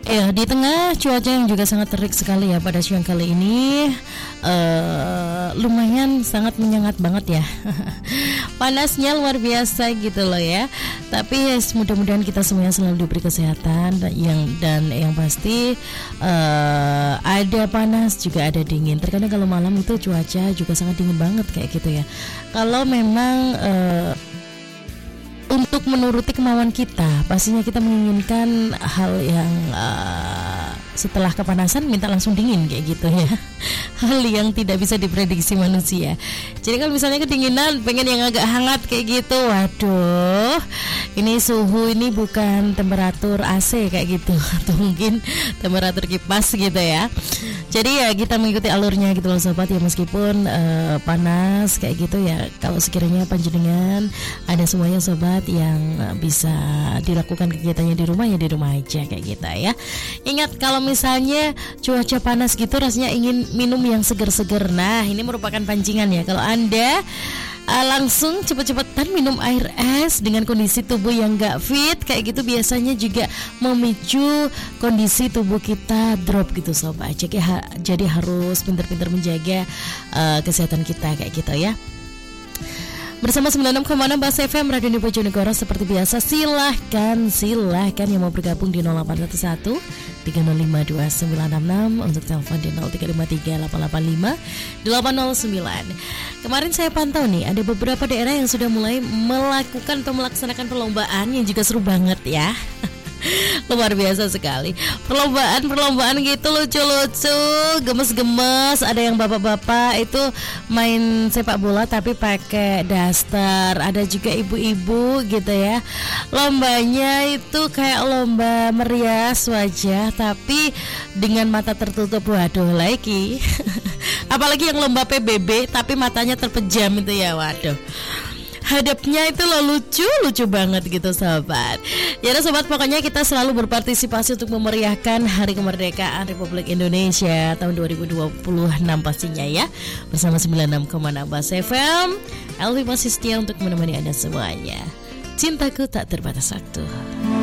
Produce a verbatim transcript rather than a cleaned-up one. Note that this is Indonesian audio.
Ya, di tengah cuaca yang juga sangat terik sekali ya pada siang kali ini, uh, lumayan sangat menyengat banget ya. Panasnya luar biasa gitu loh ya. Tapi ya, mudah-mudahan kita semuanya selalu diberi kesehatan dan yang dan yang pasti uh, ada panas juga ada dingin. Terkadang kalau malam itu cuaca juga sangat dingin banget kayak gitu ya. Kalau memang uh, untuk menuruti kemauan kita, pastinya kita menginginkan hal yang uh, setelah kepanasan minta langsung dingin kayak gitu ya. Hal yang tidak bisa diprediksi manusia. Jadi kalau misalnya kedinginan pengen yang agak hangat kayak gitu, waduh, ini suhu ini bukan temperatur A C kayak gitu, atau mungkin temperatur kipas gitu ya. Jadi ya kita mengikuti alurnya gitu loh sobat ya, meskipun uh, panas kayak gitu ya. Kalau sekiranya panjenengan ada semuanya sobat yang bisa dilakukan kegiatannya di rumah, ya di rumah aja kayak gitu ya. Ingat kalau misalnya cuaca panas gitu rasanya ingin minum yang seger-seger. Nah, ini merupakan pancingan ya. Kalau Anda uh, langsung cepet-cepetan minum air es dengan kondisi tubuh yang gak fit kayak gitu, biasanya juga memicu kondisi tubuh kita drop gitu sobat. Jadi, ha- jadi harus pintar-pintar menjaga uh, kesehatan kita kayak gitu ya. Bersama sembilan puluh enam koma enam Bas F M Radio Bojonegoro, seperti biasa silahkan silahkan yang mau bergabung di nol delapan satu satu tiga nol lima dua sembilan enam enam, untuk telepon di nol tiga lima tiga delapan delapan lima delapan nol sembilan. Kemarin saya pantau nih ada beberapa daerah yang sudah mulai melakukan atau melaksanakan perlombaan yang juga seru banget ya. Luar biasa sekali. Perlombaan-perlombaan gitu lucu-lucu, gemes-gemes. Ada yang bapak-bapak itu main sepak bola tapi pakai daster. Ada juga ibu-ibu gitu ya. Lombanya itu kayak lomba merias wajah tapi dengan mata tertutup. Waduh lagi. Apalagi yang lomba P B B tapi matanya terpejam itu ya, waduh. Hadapnya itu lo lucu, lucu banget gitu sobat. Ya sobat, pokoknya kita selalu berpartisipasi untuk memeriahkan Hari Kemerdekaan Republik Indonesia tahun dua ribu dua puluh enam pastinya ya. Bersama sembilan puluh enam koma enam Bas F M, Elvi masih setia untuk menemani Anda semuanya. Cintaku tak terbatas waktu.